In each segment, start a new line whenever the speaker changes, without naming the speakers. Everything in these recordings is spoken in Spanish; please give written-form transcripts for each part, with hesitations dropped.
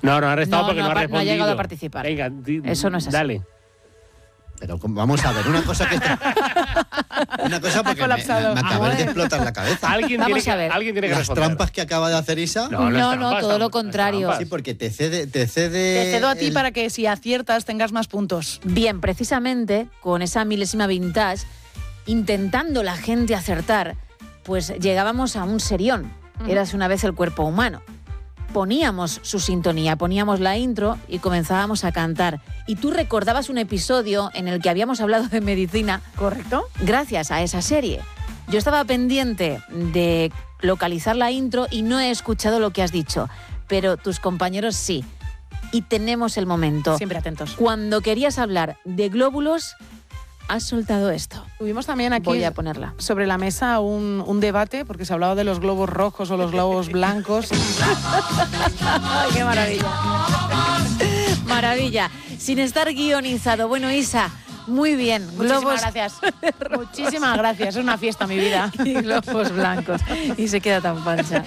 No, ha restado porque no ha respondido.
No ha llegado a participar.
Venga,
eso no es así.
Dale.
Pero vamos a ver, una cosa porque me acaba de explotar la cabeza.
Alguien tiene que
Las
responder.
trampas que acaba de hacer Isa.
No, todo lo contrario.
Sí, porque te cede.
Te cedo a ti para que si aciertas tengas más puntos.
Bien, precisamente con esa milésima vintage, intentando la gente acertar, pues llegábamos a un serión. Érase una vez el cuerpo humano. Poníamos su sintonía, poníamos la intro y comenzábamos a cantar. Y tú recordabas un episodio en el que habíamos hablado de medicina.
¿Correcto?
Gracias a esa serie. Yo estaba pendiente de localizar la intro y no he escuchado lo que has dicho, pero tus compañeros sí. Y tenemos el momento.
Siempre atentos.
Cuando querías hablar de glóbulos, has soltado esto.
Tuvimos también aquí
Voy a ponerla.
sobre la mesa un debate, porque se hablaba de los globos rojos o los globos blancos.
¡Ay, qué maravilla! Maravilla. Sin estar guionizado. Bueno, Isa, muy bien.
Muchísimas gracias. Muchísimas gracias. Es una fiesta, mi vida.
Y globos blancos. Y se queda tan pancha.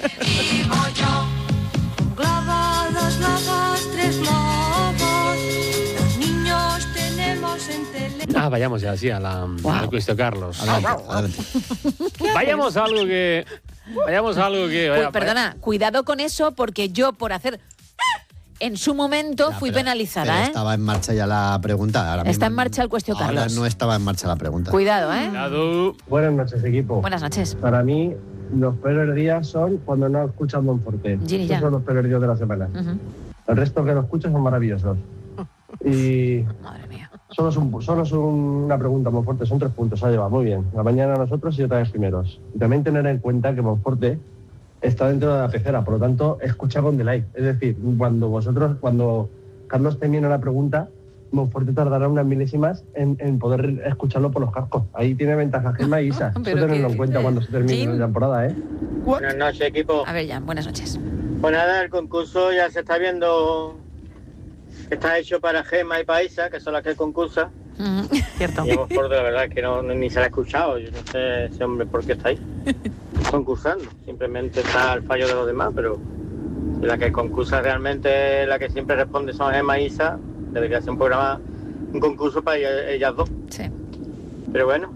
Dos globos, 3 globos. Los niños tenemos en tele.
Vayamos ya así al Cuesto Carlos.
Adelante.
Vayamos a algo que...
Perdona, cuidado con eso, porque yo por hacer... En su momento fui penalizada,
pero estaba en marcha ya la pregunta. Ahora
Está
mismo,
en marcha el Cuestión Carlos.
Ahora no estaba en marcha la pregunta.
Cuidado, ¿eh?
Cuidado.
Buenas noches, equipo.
Buenas noches.
Para mí, los peores días son cuando no escuchan Monforte.
Ginny
Esos
Jan.
son los peores días de la semana. El resto que lo escucho son maravillosos. Y
Madre mía.
solo es una pregunta, Monforte. Son 3 puntos, ha llevado muy bien. La mañana nosotros y otra vez primeros. Y también tener en cuenta que Monforte está dentro de la pecera, por lo tanto, escucha con delay. Es decir, cuando Carlos termine la pregunta, Monforte tardará unas milésimas en poder escucharlo por los cascos. Ahí tiene ventaja Gemma y Isa. Eso tenerlo en cuenta cuando se termine la temporada, ¿eh?
Buenas noches, equipo.
A ver, Jan, buenas noches.
Pues nada, el concurso ya se está viendo que está hecho para Gemma y para Isa, que son las que concursan.
Cierto.
Y Monforte, la verdad es que ni se la ha escuchado. Yo no sé ese hombre por qué está ahí concursando. Simplemente está al fallo de los demás, pero la que concursa realmente, la que siempre responde son Gemma y Isa. Debería ser un concurso para ellas dos.
Sí.
Pero bueno,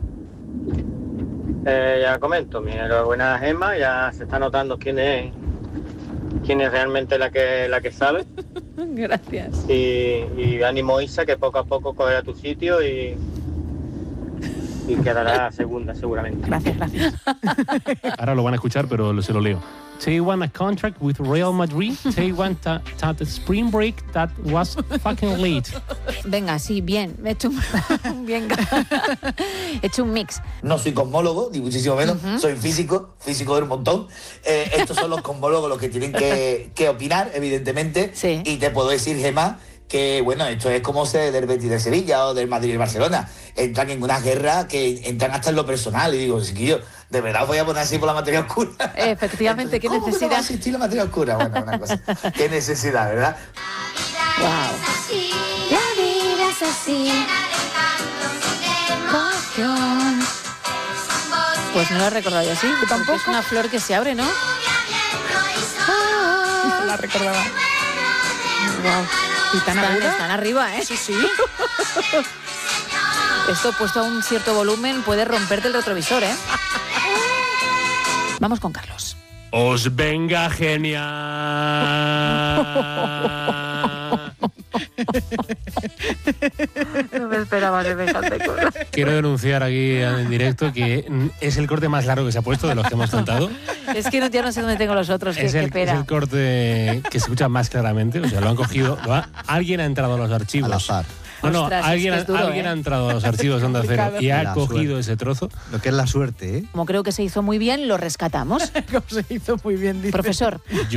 ya comento, mi enhorabuena a Gemma, ya se está notando quién es realmente la que sabe.
Gracias.
Y ánimo, Isa, que poco a poco cogerá tu sitio y quedará segunda seguramente.
Gracias.
Ahora lo van a escuchar, pero se lo leo. They want a contract with Real Madrid. They want that spring break that was fucking late.
Venga, sí, bien. He hecho He hecho un mix.
No soy cosmólogo, ni muchísimo menos. Soy físico del montón. Estos son los cosmólogos los que tienen que opinar, evidentemente.
Sí.
Y te puedo decir, Gemma, que bueno, esto es como ser del Betis de Sevilla o del Madrid y Barcelona. Entran en una guerra que entran hasta en lo personal. Y digo, chiquillo, ¿de verdad os voy a poner así por la materia oscura?
Efectivamente, qué
¿Cómo
necesidad.
va a existir la materia oscura? Bueno, una cosa. Qué necesidad, ¿verdad?
Wow.
La vida es así.
Pues no lo he recordado yo así. Tampoco. Es una flor que se abre, ¿no?
La recordaba.
Wow.
¿Y tan aguda?
Están arriba, ¿eh?
Sí.
Esto puesto a un cierto volumen puede romperte el retrovisor, ¿eh? Vamos con Carlos.
¡Os venga genial!
No me esperaba semejante cosa.
Quiero denunciar aquí en directo que es el corte más largo que se ha puesto de los que hemos contado.
Es que ya no sé dónde tengo los otros.
Es el corte que se escucha más claramente. O sea, lo han cogido. Alguien ha entrado a los archivos.
Al azar.
No,
Ostras,
alguien,
es duro,
alguien
¿eh?
ha entrado a los archivos de Onda Cero y ha
La
cogido
suerte.
ese trozo.
Lo que es la suerte, ¿eh?
Como creo que se hizo muy bien, lo rescatamos.
Como se hizo muy bien, dice.
Profesor.